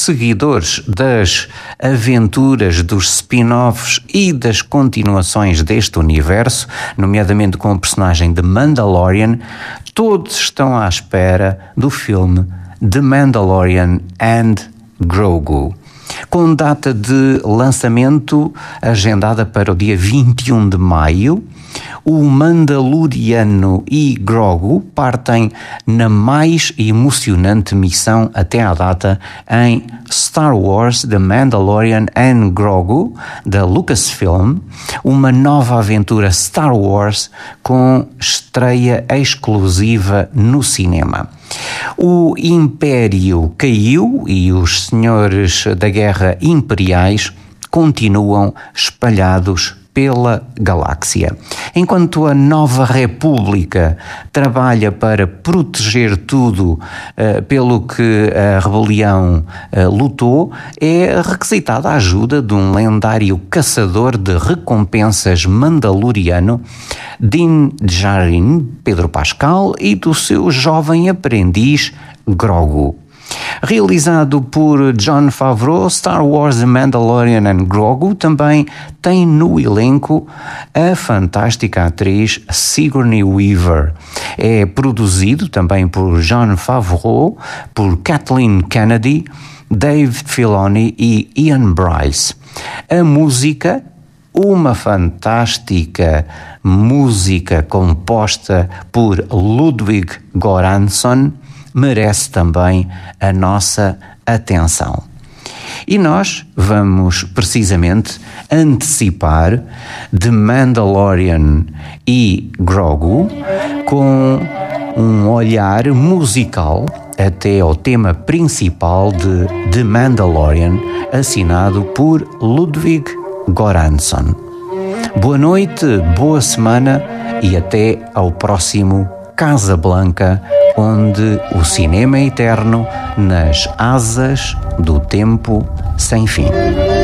seguidores das aventuras, dos spin-offs e das continuações deste universo, nomeadamente com o personagem de Mandalorian, todos estão à espera do filme The Mandalorian and Grogu, com data de lançamento agendada para o dia 21 de maio. O Mandaloriano e Grogu partem na mais emocionante missão até à data em Star Wars The Mandalorian and Grogu, da Lucasfilm, uma nova aventura Star Wars com estreia exclusiva no cinema. O Império caiu e os senhores da Guerra Imperiais continuam espalhados pela galáxia. Enquanto a Nova República trabalha para proteger tudo pelo que a rebelião lutou, é requisitada a ajuda de um lendário caçador de recompensas mandaloriano, Din Djarin, Pedro Pascal, e do seu jovem aprendiz Grogu. Realizado por Jon Favreau, Star Wars The Mandalorian and Grogu também tem no elenco a fantástica atriz Sigourney Weaver. É produzido também por Jon Favreau, por Kathleen Kennedy, Dave Filoni e Ian Bryce. A música, uma fantástica música composta por Ludwig Göransson, merece também a nossa atenção. E nós vamos precisamente antecipar The Mandalorian e Grogu com um olhar musical até ao tema principal de The Mandalorian, assinado por Ludwig Göransson. Boa noite, boa semana e até ao próximo Casablanca, onde o cinema é eterno nas asas do tempo sem fim.